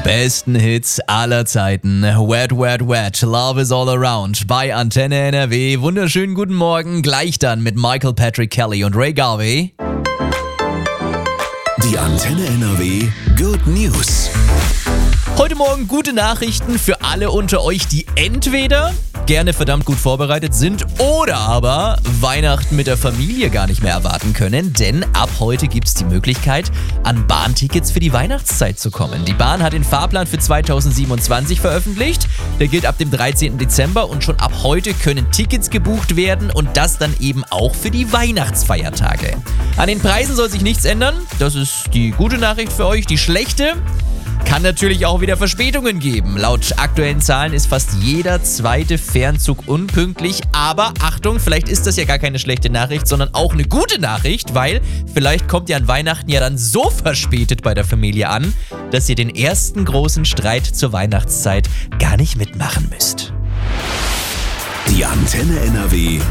besten Hits aller Zeiten. Wet, wet, wet. Love is all around. Bei Antenne NRW. Wunderschönen guten Morgen. Gleich dann mit Michael Patrick Kelly und Ray Garvey. Die Antenne NRW Good News. Heute Morgen gute Nachrichten für alle unter euch, die entweder gerne verdammt gut vorbereitet sind oder aber Weihnachten mit der Familie gar nicht mehr erwarten können, denn ab heute gibt es die Möglichkeit, an Bahntickets für die Weihnachtszeit zu kommen. Die Bahn hat den Fahrplan für 2027 veröffentlicht, der gilt ab dem 13. Dezember und schon ab heute können Tickets gebucht werden und das dann eben auch für die Weihnachtsfeiertage. An den Preisen soll sich nichts ändern, das ist die gute Nachricht für euch. Die schlechte: kann natürlich auch wieder Verspätungen geben. Laut aktuellen Zahlen ist fast jeder zweite Fernzug unpünktlich. Aber Achtung, vielleicht ist das ja gar keine schlechte Nachricht, sondern auch eine gute Nachricht, weil vielleicht kommt ihr an Weihnachten ja dann so verspätet bei der Familie an, dass ihr den ersten großen Streit zur Weihnachtszeit gar nicht mitmachen müsst. Die Antenne NRW